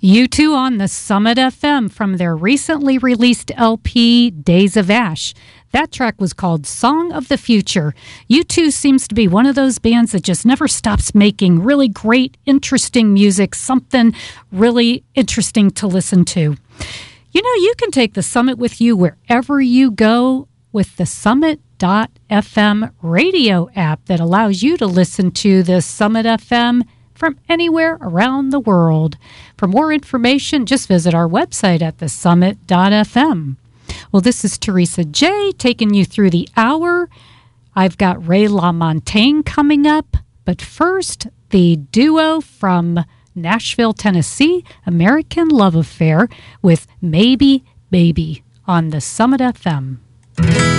U2 on the Summit FM from their recently released LP, Days of Ash. That track was called Song of the Future. U2 seems to be one of those bands that just never stops making really great, interesting music, something really interesting to listen to. You know, you can take the Summit with you wherever you go with the Summit.fm radio app that allows you to listen to the Summit FM from anywhere around the world. For more information, just visit our website at thesummit.fm. Well, this is Teresa J. taking you through the hour. I've got Ray LaMontagne coming up, but first, the duo from Nashville, Tennessee, American Love Affair with Maybe Baby on the Summit FM.